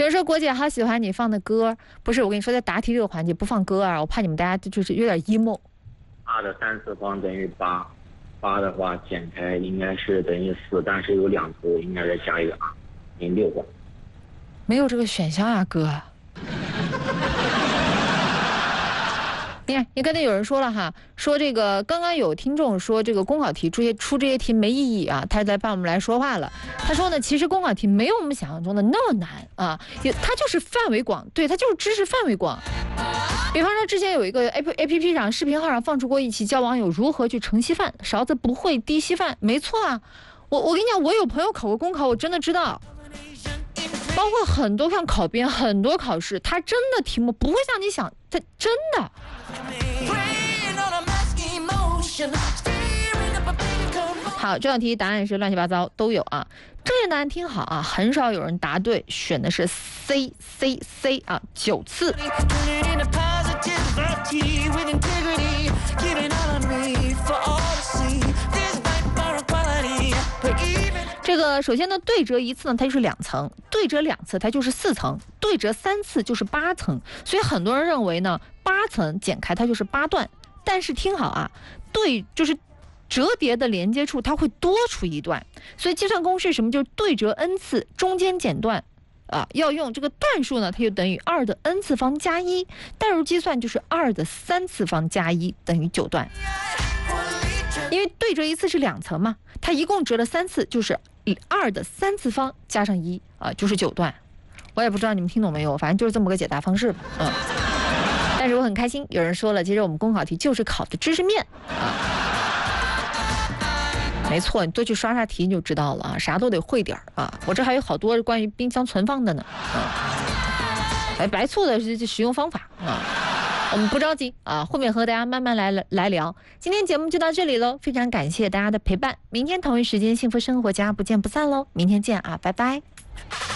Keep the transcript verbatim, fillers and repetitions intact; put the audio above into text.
有人说国姐好喜欢你放的歌，不是我跟你说，在答题这个环节不放歌啊，我怕你们大家就是有点 emo。 八的三次方等于八，八的话减开应该是等于四，但是有两头应该再加一个二，等于六个。 没有这个选项啊，哥。你看，你刚才有人说了哈，说这个刚刚有听众说这个公考题出些出这些题没意义啊，他在帮我们来说话了。他说呢，其实公考题没有我们想象中的那么难啊，也它就是范围广，对，它就是知识范围广。比方说之前有一个 A P A P P 上视频号上放出过一期教网友如何去盛稀饭，勺子不会滴稀饭，没错啊。我我跟你讲，我有朋友考过公考，我真的知道。包括很多像考编，很多考试，它真的题目不会像你想，它真的。好，这道题答案是乱七八糟都有啊。正确答案听好啊，很少有人答对，选的是 C C C 啊，九次。这个首先呢，对折一次呢，它就是两层；对折两次，它就是四层；对折三次就是八层。所以很多人认为呢，八层剪开它就是八段。但是听好啊，对就是折叠的连接处它会多出一段，所以计算公式什么就是对折 n 次，中间剪断。啊，要用这个段数呢，它就等于二的 n 次方加一，代入计算就是二的三次方加一等于九段。因为对折一次是两层嘛，它一共折了三次，就是二的三次方加上一啊，就是九段。我也不知道你们听懂没有，反正就是这么个解答方式吧。嗯，但是我很开心，有人说了，其实我们公考题就是考的知识面啊。没错，你多去刷刷题你就知道了啊，啥都得会点啊。我这还有好多关于冰箱存放的呢。啊，哎，白醋的是使用方法啊。我们不着急啊，后面和大家慢慢来来聊。今天节目就到这里喽，非常感谢大家的陪伴。明天同一时间，幸福生活家不见不散喽。明天见啊，拜拜。